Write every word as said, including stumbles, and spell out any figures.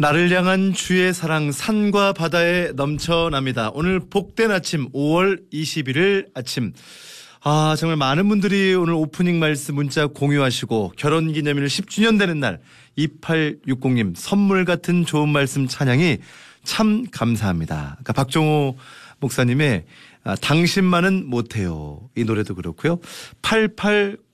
나를 향한 주의 사랑 산과 바다에 넘쳐납니다. 오늘 복된 아침 오월 이십일일 아침. 아, 정말 많은 분들이 오늘 오프닝 말씀 문자 공유하시고 결혼기념일 십 주년 되는 날 이팔육공님 선물 같은 좋은 말씀 찬양이 참 감사합니다. 그러니까 박종호 목사님의 아, 당신만은 못해요. 이 노래도 그렇고요. 팔팔